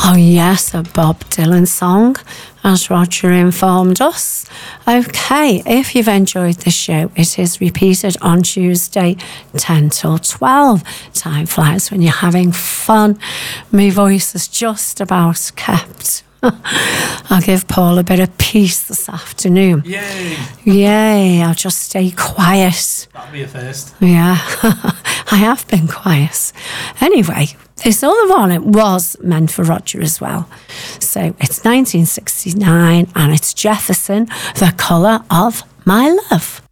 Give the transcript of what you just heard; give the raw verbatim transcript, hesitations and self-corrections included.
Oh yes, a Bob Dylan song, as Roger informed us. Okay, if you've enjoyed the show, it is repeated on Tuesday, ten till twelve. Time flies when you're having fun. My voice is just about kept. I'll give Paul a bit of peace this afternoon. Yay! Yay, I'll just stay quiet. That'll be a first. Yeah, I have been quiet. Anyway, this other one, it was meant for Roger as well. So it's nineteen sixty-nine and it's Jefferson, The Colour of My Love.